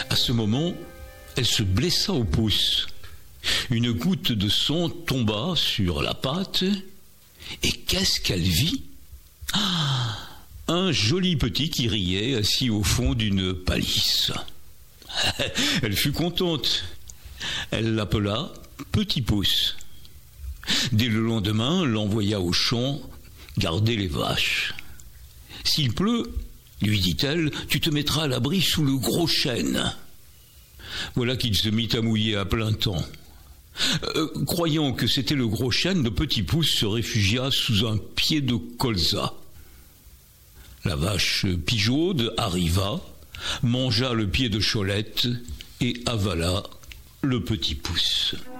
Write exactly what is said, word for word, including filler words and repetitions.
À ce moment, elle se blessa au pouce. Une goutte de sang tomba sur la pâte. Et qu'est-ce qu'elle vit ? Ah, un joli petit qui riait assis au fond d'une palisse. Elle fut contente. Elle l'appela Petit Pouce. Dès le lendemain, l'envoya au champ garder les vaches. « S'il pleut, lui dit-elle, tu te mettras à l'abri sous le gros chêne. » Voilà qu'il se mit à mouiller à plein temps. Euh, croyant que c'était le gros chêne, le Petit Pouce se réfugia sous un pied de colza. La vache pigeaude arriva, mangea le pied de Cholette et avala le Petit Pouce.